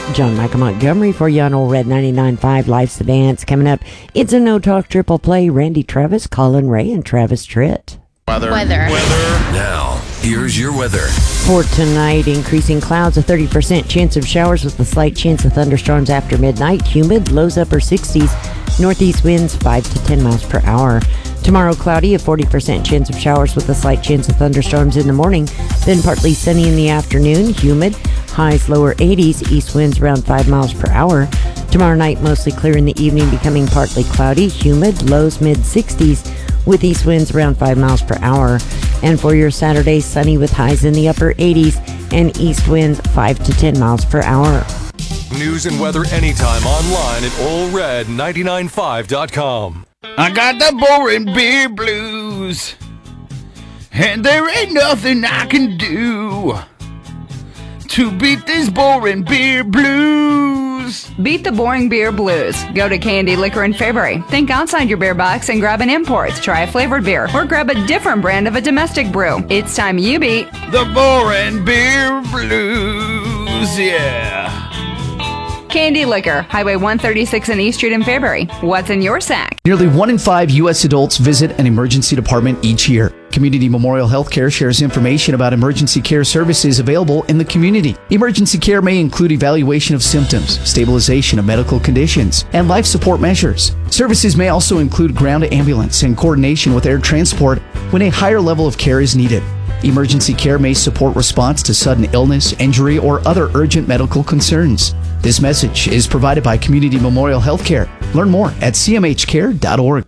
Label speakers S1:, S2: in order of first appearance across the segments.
S1: John Michael Montgomery for you on Old Red 99.5. Life's the Dance. Coming up, it's a No Talk Triple Play. Randy Travis, Colin Ray, and Travis Tritt.
S2: Weather.
S3: Now, here's your weather.
S1: For tonight, increasing clouds, a 30% chance of showers with a slight chance of thunderstorms after midnight. Humid, lows upper 60s. Northeast winds 5 to 10 miles per hour. Tomorrow, cloudy, a 40% chance of showers with a slight chance of thunderstorms in the morning. Then partly sunny in the afternoon. Humid, highs lower 80s. East winds around 5 miles per hour. Tomorrow night, mostly clear in the evening, becoming partly cloudy. Humid, lows mid 60s. With east winds around 5 miles per hour. And for your Saturday, sunny with highs in the upper 80s and east winds 5 to 10 miles per hour.
S3: News and weather anytime online at allred995.com.
S4: I got the boring beer blues, and there ain't nothing I can do to beat these boring beer blues.
S5: Beat the boring beer blues. Go to Candy Liquor in February. Think outside your beer box and grab an import. Try a flavored beer or grab a different brand of a domestic brew. It's time you beat
S4: the boring beer blues, yeah.
S5: Candy Liquor, Highway 136 and East Street in February. What's in your sack?
S6: Nearly 1 in 5 U.S. adults visit an emergency department each year. Community Memorial Healthcare shares information about emergency care services available in the community. Emergency care may include evaluation of symptoms, stabilization of medical conditions, and life support measures. Services may also include ground ambulance and coordination with air transport when a higher level of care is needed. Emergency care may support response to sudden illness, injury, or other urgent medical concerns. This message is provided by Community Memorial Healthcare. Learn more at cmhcare.org.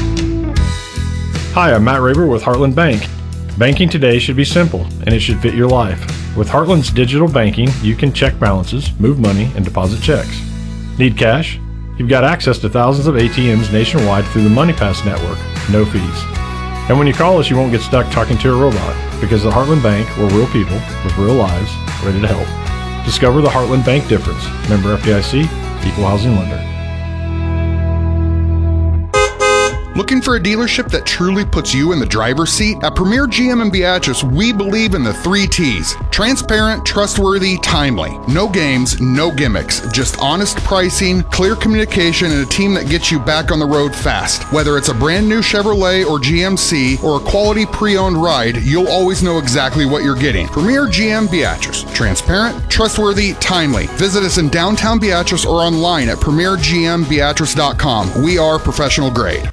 S7: Hi, I'm Matt Raber with Heartland Bank. Banking today should be simple, and it should fit your life. With Heartland's digital banking, you can check balances, move money, and deposit checks. Need cash? You've got access to thousands of ATMs nationwide through the MoneyPass network, no fees. And when you call us, you won't get stuck talking to a robot, because at Heartland Bank, we're real people with real lives, ready to help. Discover the Heartland Bank difference. Member FDIC, Equal Housing Lender.
S2: Looking for a dealership that truly puts you in the driver's seat? At Premier GM in Beatrice, we believe in the 3 T's. Transparent, trustworthy, timely. No games, no gimmicks. Just honest pricing, clear communication, and a team that gets you back on the road fast. Whether it's a brand new Chevrolet or GMC or a quality pre-owned ride, you'll always know exactly what you're getting. Premier GM Beatrice. Transparent, trustworthy, timely. Visit us in downtown Beatrice or online at premiergmbeatrice.com. We are professional grade.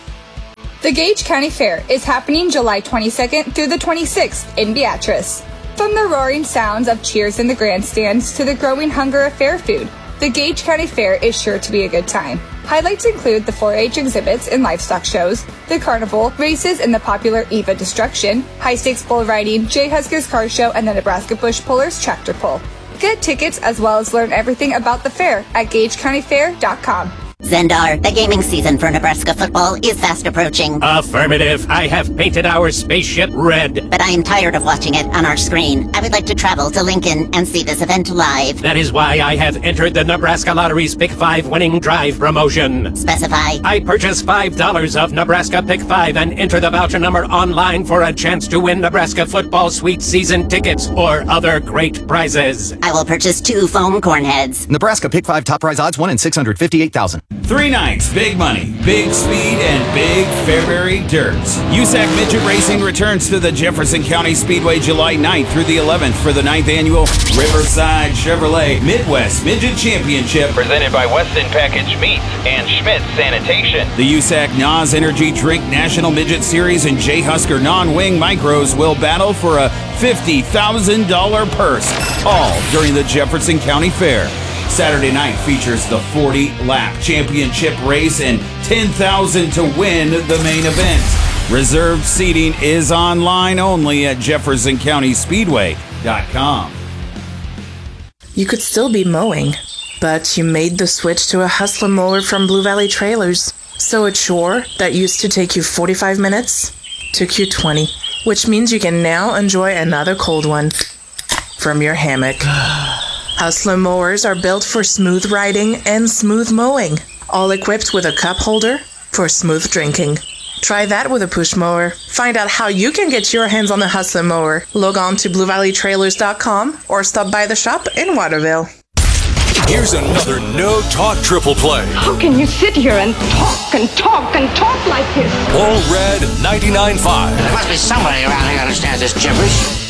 S8: The Gage County Fair is happening July 22nd through the 26th in Beatrice. From the roaring sounds of cheers in the grandstands to the growing hunger of fair food, the Gage County Fair is sure to be a good time. Highlights include the 4-H exhibits and livestock shows, the carnival, races in the popular Eva Destruction, high-stakes bull riding, Jay Husker's car show, and the Nebraska Bush Pullers tractor pull. Get tickets as well as learn everything about the fair at GageCountyFair.com.
S9: Zendar, the gaming season for Nebraska football is fast approaching.
S10: Affirmative. I have painted our spaceship red.
S9: But I am tired of watching it on our screen. I would like to travel to Lincoln and see this event live.
S10: That is why I have entered the Nebraska Lottery's Pick 5 winning drive promotion.
S9: Specify.
S10: I purchase $5 of Nebraska Pick 5 and enter the voucher number online for a chance to win Nebraska football sweet season tickets or other great prizes.
S9: I will purchase 2 foam corn heads.
S11: Nebraska Pick 5 top prize odds 1 in 658,000.
S4: 3 nights, big money, big speed, and big Fairbury Dirts. USAC Midget Racing returns to the Jefferson County Speedway July 9th through the 11th for the 9th annual Riverside Chevrolet Midwest Midget Championship.
S12: Presented by Weston Package Meats and Schmidt Sanitation.
S4: The USAC NOS Energy Drink National Midget Series and J. Husker Non-Wing Micros will battle for a $50,000 purse, all during the Jefferson County Fair. Saturday night features the 40-lap championship race and $10,000 to win the main event. Reserved seating is online only at JeffersonCountySpeedway.com.
S13: You could still be mowing, but you made the switch to a Hustler mower from Blue Valley Trailers. So a chore that used to take you 45 minutes took you 20, which means you can now enjoy another cold one from your hammock. Hustler mowers are built for smooth riding and smooth mowing, all equipped with a cup holder for smooth drinking. Try that with a push mower. Find out how you can get your hands on the Hustler mower. Log on to BlueValleyTrailers.com or stop by the shop in Waterville.
S3: Here's another no-talk triple play.
S14: How can you sit here and talk and talk and talk like this?
S3: All Red 99.5.
S15: There must be somebody around here who understands this gibberish.